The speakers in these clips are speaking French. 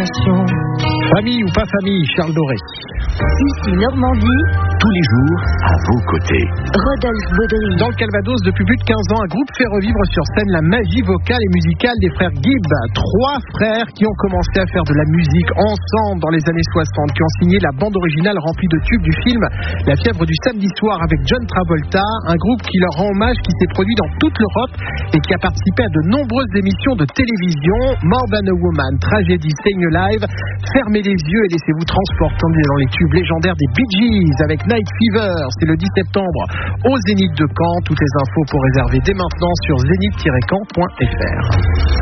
destination. Famille ou pas famille, Charles Doré. Ici Normandie. Tous les jours, à vos côtés. Rodolphe Baudry. Dans le Calvados, depuis plus de 15 ans, un groupe fait revivre sur scène la magie vocale et musicale des frères Gibb. 3 frères qui ont commencé à faire de la musique ensemble dans les années 60, qui ont signé la bande originale remplie de tubes du film La fièvre du samedi soir avec John Travolta. Un groupe qui leur rend hommage, qui s'est produit dans toute l'Europe et qui a participé à de nombreuses émissions de télévision. More Than a Woman, Tragedy, Staying Alive. Fermez les yeux et laissez-vous transporter dans les tubes légendaires des Bee Gees avec Night Fever. C'est le 10 septembre au Zénith de Caen. Toutes les infos pour réserver dès maintenant sur zénith-caen.fr.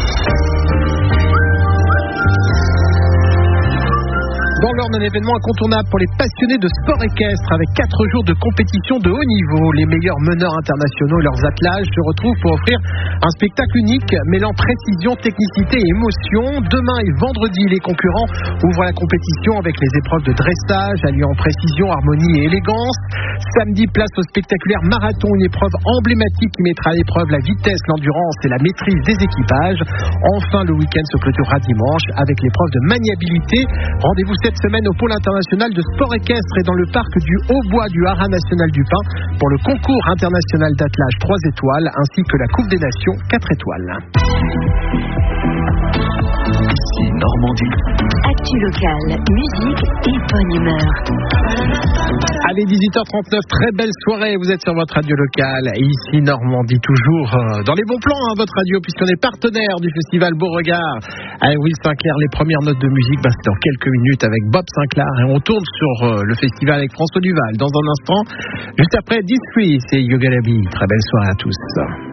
Dans l'Orne, un événement incontournable pour les passionnés de sport équestre avec 4 jours de compétition de haut niveau. Les meilleurs meneurs internationaux et leurs attelages se retrouvent pour offrir un spectacle unique mêlant précision, technicité et émotion. Demain et vendredi, les concurrents ouvrent la compétition avec les épreuves de dressage alliant précision, harmonie et élégance. Samedi, place au spectaculaire marathon, une épreuve emblématique qui mettra à l'épreuve la vitesse, l'endurance et la maîtrise des équipages. Enfin, le week-end se clôturera dimanche avec l'épreuve de maniabilité. Rendez-vous cette semaine au pôle international de sport équestre et dans le parc du Haut-Bois du Haras national du Pin pour le concours international d'attelage 3 étoiles ainsi que la Coupe des Nations 4 étoiles. Ici Normandie. Actu locale, musique et bonne humeur. Allez, 18h39, très belle soirée, vous êtes sur votre radio locale, ici Normandie, toujours dans les bons plans, votre radio, puisqu'on est partenaire du festival Beauregard. Avec Will Sinclair, les premières notes de musique, c'est dans quelques minutes avec Bob Sinclair, et on tourne sur le festival avec François Duval. Dans un instant, juste après 10-3, c'est You Gotta Be. Très belle soirée à tous.